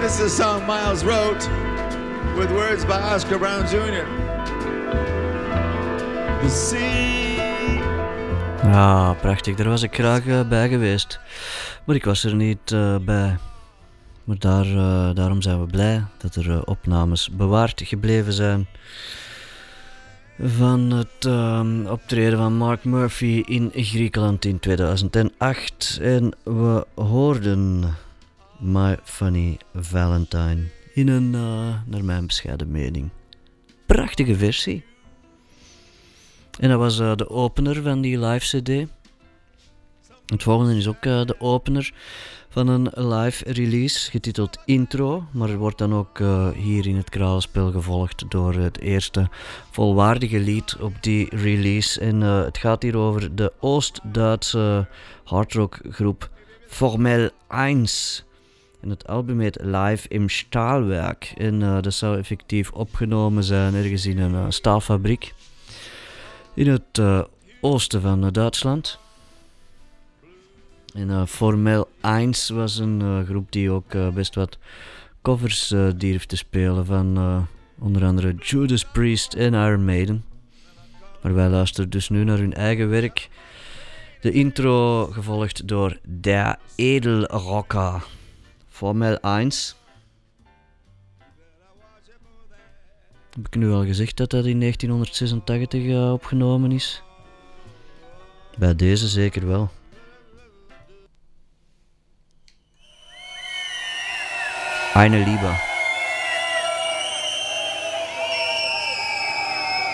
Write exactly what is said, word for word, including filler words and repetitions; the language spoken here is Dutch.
This is a song Miles wrote with words by Oscar Brown Junior The sea. Ah, prachtig. Daar was ik graag uh, bij geweest. Maar ik was er niet uh, bij. Maar daar, uh, daarom zijn we blij dat er uh, opnames bewaard gebleven zijn van het uh, optreden van Mark Murphy in Griekenland in tweeduizend acht. En we hoorden My Funny Valentine in een, uh, naar mijn bescheiden mening, prachtige versie. En dat was uh, de opener van die live cd. Het volgende is ook uh, de opener van een live release getiteld Intro, maar er wordt dan ook uh, hier in het Kralenspel gevolgd door het eerste volwaardige lied op die release. En uh, het gaat hier over de Oost-Duitse hardrockgroep Formel één. En het album heet Live im Stahlwerk. En uh, dat zou effectief opgenomen zijn ergens in een uh, staalfabriek in het uh, oosten van uh, Duitsland. En uh, Formel één was een uh, groep die ook uh, best wat covers uh, durft te spelen van uh, onder andere Judas Priest en Iron Maiden. Maar wij luisteren dus nu naar hun eigen werk. De intro gevolgd door Der Edelrocker. Formel één. Heb ik nu al gezegd dat dat in negentienhonderdzesentachtig uh, opgenomen is? Bij deze zeker wel. Eine Liebe.